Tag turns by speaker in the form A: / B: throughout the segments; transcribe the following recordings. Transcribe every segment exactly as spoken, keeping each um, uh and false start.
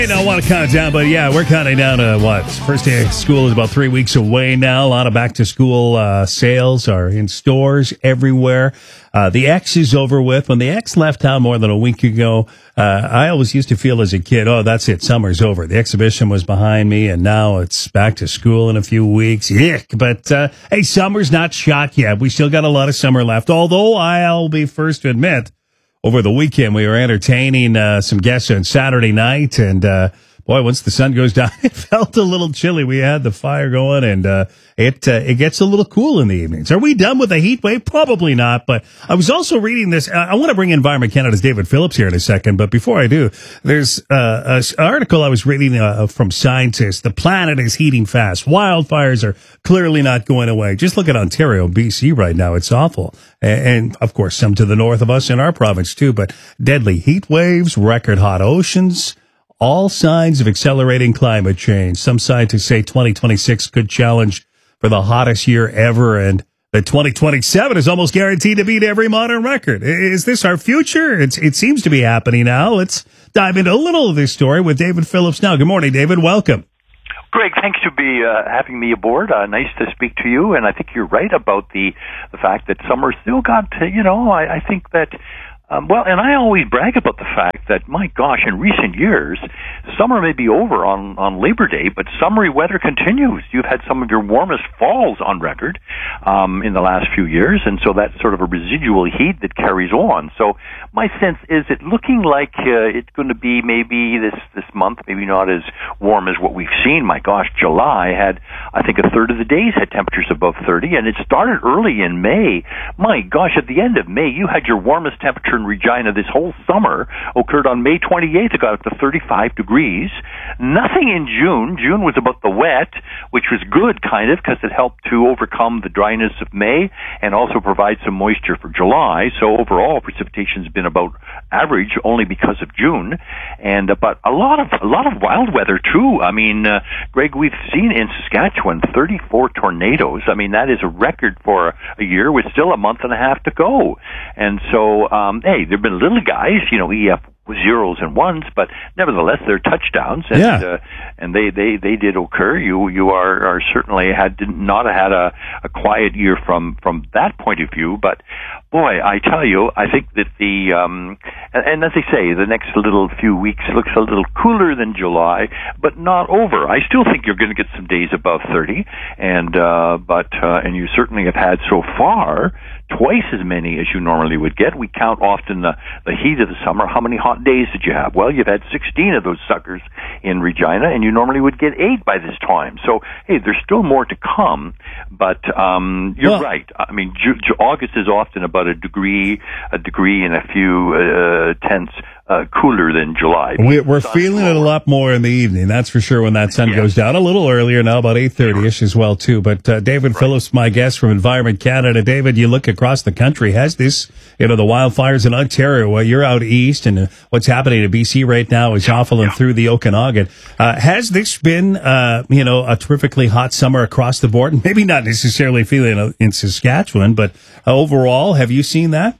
A: I don't want to count down, but yeah, we're counting down to what? First day of school is about three weeks away now. A lot of back to school uh, sales are in stores everywhere. Uh, the X is over with. When the X left town more than a week ago, uh, I always used to feel as a kid, oh, that's it. Summer's over. The exhibition was behind me, and now it's back to school in a few weeks. Yuck. But, uh, hey, summer's not shot yet. We still got a lot of summer left, although I'll be first to admit, over the weekend, we were entertaining uh, some guests on Saturday night, and uh, boy, once the sun goes down, it felt a little chilly. We had the fire going, and uh, it uh, it gets a little cool in the evenings. Are we done with the heat wave? Probably not, but I was also reading this. I want to bring Environment Canada's David Phillips here in a second, but before I do, there's uh, an article I was reading uh, from scientists. The planet is heating fast. Wildfires are clearly not going away. Just look at Ontario, B C right now. It's awful. And, and, of course, some to the north of us in our province, too, but deadly heat waves, record hot oceans, all signs of accelerating climate change. Some scientists say twenty twenty-six could challenge for the hottest year ever, and that twenty twenty-seven is almost guaranteed to beat every modern record. Is this our future? It's, it seems to be happening now. Let's dive into a little of this story with David Phillips now. Good morning, David. Welcome.
B: Greg, thanks to be uh, having me aboard. Uh, nice to speak to you, and I think you're right about the the fact that summer still got to, you know, I, I think that, um, well, and I always brag about the fact that, my gosh, in recent years, summer may be over on, on Labor Day, but summery weather continues. You've had some of your warmest falls on record um, in the last few years, and so that's sort of a residual heat that carries on. So my sense is it looking like uh, it's going to be maybe this, this month, maybe not as warm as what we've seen. My gosh, July had, I think, a third of the days had temperatures above thirty, and it started early in May. My gosh, at the end of May, you had your warmest temperature in Regina this whole summer occurred on May twenty-eighth. It got up to thirty-five degrees. Nothing in June. June was about the wet, which was good, kind of, because it helped to overcome the dryness of May and also provide some moisture for July. So overall, precipitation's been about average only because of June. And uh, but a lot of a lot of wild weather too. I mean, uh, Greg, we've seen in Saskatchewan thirty-four tornadoes. I mean, that is a record for a year with still a month and a half to go. And so, um, hey, there've been little guys, you know, E F zeros and ones, but nevertheless they're touchdowns, and
A: yeah.
B: uh, and they, they, they did occur. You you are, are certainly had did not have had a, a quiet year from, from that point of view. But boy, I tell you, I think that the um, and, and as I say, the next little few weeks looks a little cooler than July, but not over. I still think you're going to get some days above thirty, and uh, but uh, and you certainly have had so far twice as many as you normally would get. We count often the, the heat of the summer. How many hot days did you have? Well, you've had sixteen of those suckers in Regina, and you normally would get eight by this time. So, hey, there's still more to come, but um, you're well, right. I mean, Ju- Ju- August is often about a degree, a degree and a few uh, tenths Uh, cooler than July.
A: We, we're feeling it a lot more in the evening, that's for sure, when that sun
B: yes.
A: goes down. A little earlier now, about eight thirty-ish as well, too. But uh, David right. Phillips, my guest from Environment Canada. David, you look across the country, has this, you know, the wildfires in Ontario, well, you're out east, and uh, what's happening in B C right now is awful and yeah. through the Okanagan. Uh, has this been, uh, you know, a terrifically hot summer across the board? Maybe not necessarily feeling in Saskatchewan, but uh, overall, have you seen that?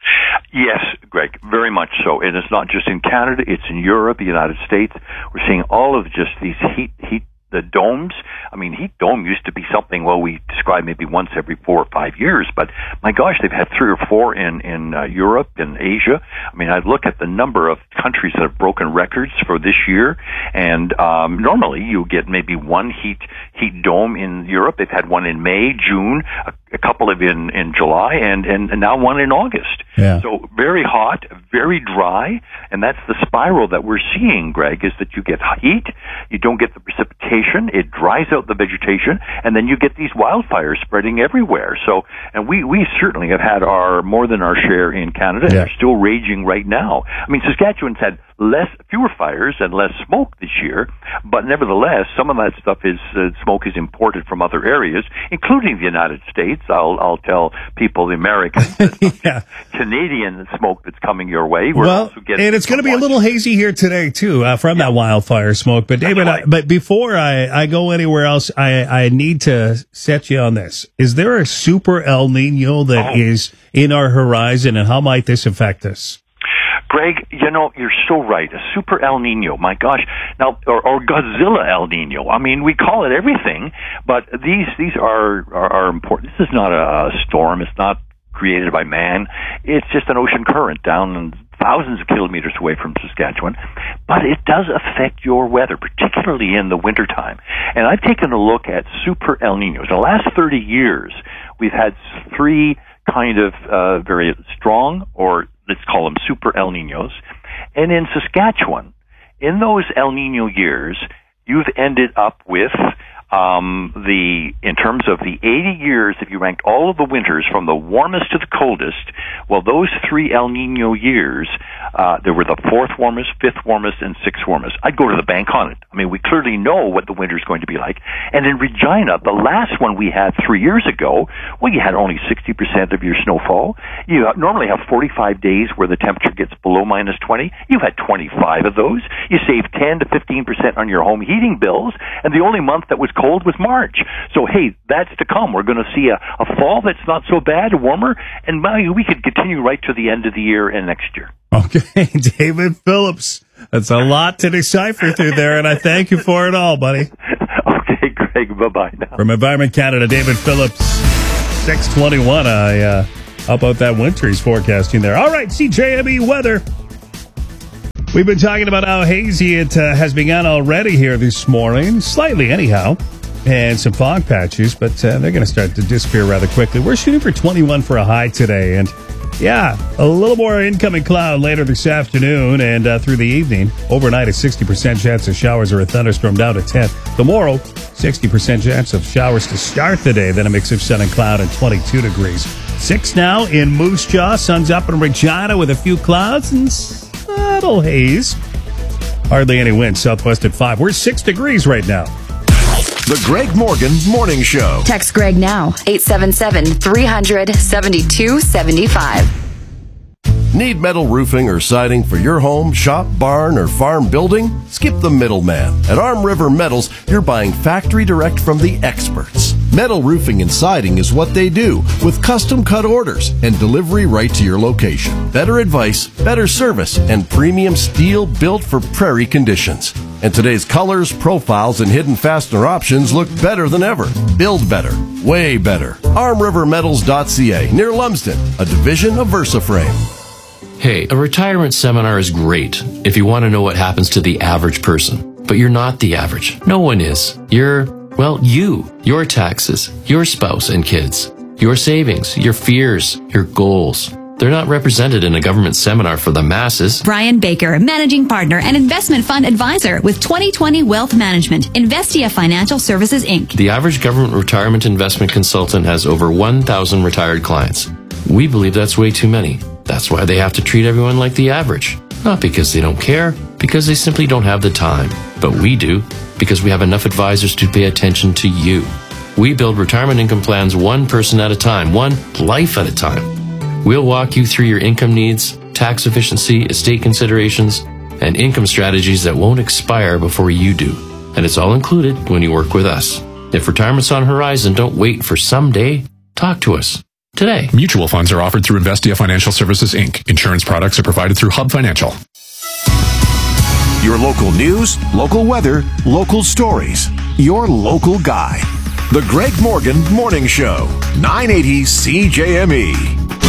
B: Yes, Greg, very much so. And it's not just in Canada, it's in Europe, the United States. We're seeing all of just these heat, heat, the domes. I mean, heat dome used to be something, well, we describe maybe once every four or five years, but my gosh, they've had three or four in, in uh, Europe and Asia. I mean, I look at the number of countries that have broken records for this year, and um, normally you get maybe one heat, heat dome in Europe. They've had one in May, June, a, a couple of in, in July, and, and, and now one in August.
A: Yeah.
B: So very hot, very dry, and that's the spiral that we're seeing, Greg, is that you get heat, you don't get the precipitation, it dries out the vegetation, and then you get these wildfires spreading everywhere. So, and we, we certainly have had our, more than our share in Canada, and
A: yeah.
B: they're still raging right now. I mean, Saskatchewan's had less, fewer fires and less smoke this year, but nevertheless, some of that stuff is, uh, smoke is imported from other areas, including the United States. I'll, I'll tell people, the Americans,
A: yeah.
B: Canadian smoke that's coming your way. We're
A: well,
B: also getting
A: and it's going to be a little hazy here today, too, uh, from yeah. that wildfire smoke. But David, right. I, but before I, I go anywhere else, I, I need to set you on this. Is there a super El Nino that oh. is in our horizon, and how might this affect us?
B: Greg, you know, you're so right. A super El Nino, my gosh. Now, or, or Godzilla El Nino. I mean, we call it everything, but these these are, are, are important. This is not a storm. It's not created by man. It's just an ocean current down thousands of kilometers away from Saskatchewan. But it does affect your weather, particularly in the wintertime. And I've taken a look at super El Ninos. In the last thirty years, we've had three kind of uh, very strong, or let's call them super El Ninos. And in Saskatchewan, in those El Nino years, you've ended up with um, the, in terms of the eighty years, if you ranked all of the winters from the warmest to the coldest, well, those three El Nino years, uh, there were the fourth warmest, fifth warmest, and sixth warmest. I'd go to the bank on it. I mean, we clearly know what the winter's going to be like. And in Regina, the last one we had three years ago, well, you had only sixty percent of your snowfall. You normally have forty-five days where the temperature gets below minus twenty. You had twenty-five of those. You saved ten to fifteen percent on your home heating bills, and the only month that was cold was March. So, hey, that's to come. We're going to see a, a fall that's not so bad, warmer, and we could continue right to the end of the year and next year.
A: Okay, David Phillips. That's a lot to decipher through there, and I thank you for it all, buddy.
B: Okay, Greg. Bye-bye now.
A: From Environment Canada, David Phillips, six twenty-one. I, uh, how about that winter he's forecasting there? All right, C J M E weather. We've been talking about how hazy it uh, has begun already here this morning, slightly anyhow, and some fog patches, but uh, they're going to start to disappear rather quickly. We're shooting for twenty-one for a high today, and yeah, a little more incoming cloud later this afternoon and uh, through the evening. Overnight, a sixty percent chance of showers or a thunderstorm down to ten. Tomorrow, sixty percent chance of showers to start the day, then a mix of sun and cloud and twenty-two degrees. Six now in Moose Jaw. Sun's up in Regina with a few clouds and subtle haze. Hardly any wind. Southwest at five. We're six degrees right now.
C: The Greg Morgan Morning Show.
D: Text Greg now, eight seven seven, three hundred, seventy-two seventy-five.
C: Need metal roofing or siding for your home, shop, barn, or farm building? Skip the middleman. At Arm River Metals, you're buying factory direct from the experts. Metal roofing and siding is what they do, with custom cut orders and delivery right to your location. Better advice, better service, and premium steel built for prairie conditions. And today's colors, profiles, and hidden fastener options look better than ever. Build better. Way better. arm river metals dot c a, near Lumsden, a division of VersaFrame.
E: Hey, a retirement seminar is great if you want to know what happens to the average person. But you're not the average. No one is. You're, well, you. Your taxes, your spouse and kids, your savings, your fears, your goals. They're not represented in a government seminar for the masses.
F: Brian Baker, Managing Partner and Investment Fund Advisor with twenty twenty Wealth Management, Investia Financial Services, Incorporated.
E: The average government retirement investment consultant has over one thousand retired clients. We believe that's way too many. That's why they have to treat everyone like the average. Not because they don't care, because they simply don't have the time. But we do, because we have enough advisors to pay attention to you. We build retirement income plans one person at a time, one life at a time. We'll walk you through your income needs, tax efficiency, estate considerations, and income strategies that won't expire before you do. And it's all included when you work with us. If retirement's on the horizon, don't wait for someday. Talk to us today.
G: Mutual funds are offered through Investia Financial Services, Incorporated. Insurance products are provided through Hub Financial.
C: Your local news, local weather, local stories. Your local guy. The Greg Morgan Morning Show. nine eighty C J M E.